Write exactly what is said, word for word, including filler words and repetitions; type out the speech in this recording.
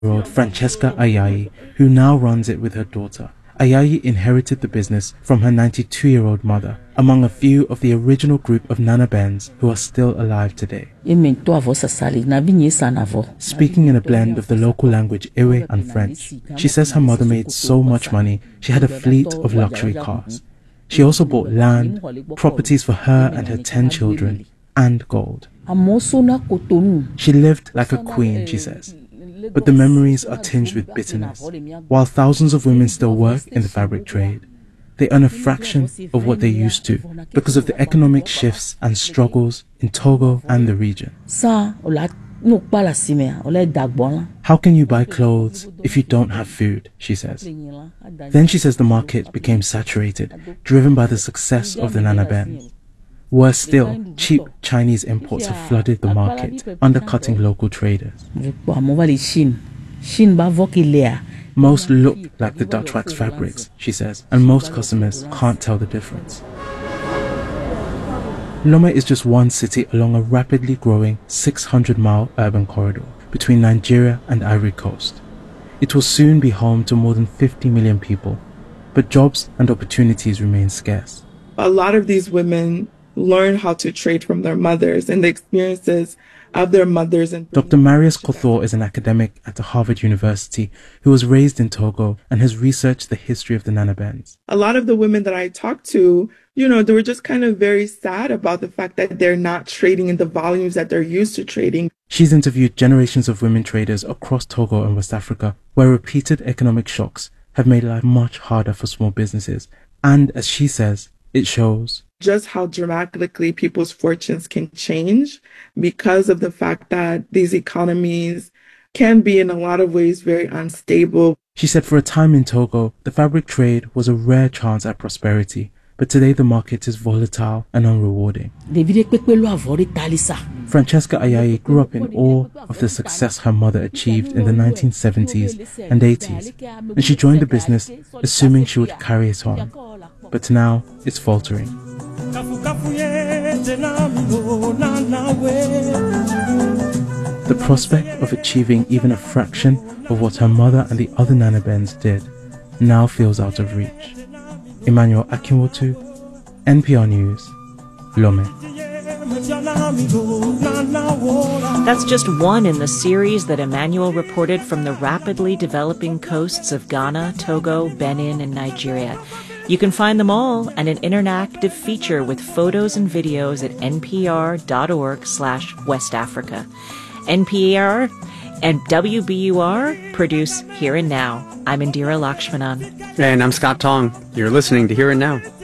year-old Francesca Ayayi, who now runs it with her daughter. Ayayi inherited the business from her ninety-two-year-old mother, among a few of the original group of Nanabens who are still alive today. Speaking in a blend of the local language Ewe and French, she says her mother made so much money she had a fleet of luxury cars. She also bought land, properties for her and her ten children, and gold. She lived like a queen, she says. But the memories are tinged with bitterness. While thousands of women still work in the fabric trade, they earn a fraction of what they used to because of the economic shifts and struggles in Togo and the region. How can you buy clothes if you don't have food, she says. Then she says the market became saturated, driven by the success of the Nanabens. Worse still, cheap Chinese imports have flooded the market, undercutting local traders. Most look like the Dutch wax fabrics, she says, and most customers can't tell the difference. Lome is just one city along a rapidly growing six hundred mile urban corridor between Nigeria and Ivory Coast. It will soon be home to more than fifty million people, but jobs and opportunities remain scarce. A lot of these women learn how to trade from their mothers and the experiences of their mothers. And Doctor Marius Kothor is an academic at Harvard University who was raised in Togo and has researched the history of the Nanabens. A lot of the women that I talked to, you know, they were just kind of very sad about the fact that they're not trading in the volumes that they're used to trading. She's interviewed generations of women traders across Togo and West Africa, where repeated economic shocks have made life much harder for small businesses. And as she says, it shows just how dramatically people's fortunes can change because of the fact that these economies can be in a lot of ways very unstable. She said for a time in Togo, the fabric trade was a rare chance at prosperity, but today the market is volatile and unrewarding. Francesca Ayayi grew up in awe of the success her mother achieved in the nineteen seventies and eighties, and she joined the business assuming she would carry it on. But now it's faltering. The prospect of achieving even a fraction of what her mother and the other Nanabens did now feels out of reach. Emmanuel Akinwotu, N P R News, Lome. That's just one in the series that Emmanuel reported from the rapidly developing coasts of Ghana, Togo, Benin, and Nigeria. You can find them all and an interactive feature with photos and videos at npr.org slash West Africa. N P R and W B U R produce Here and Now. I'm Indira Lakshmanan. And I'm Scott Tong. You're listening to Here and Now.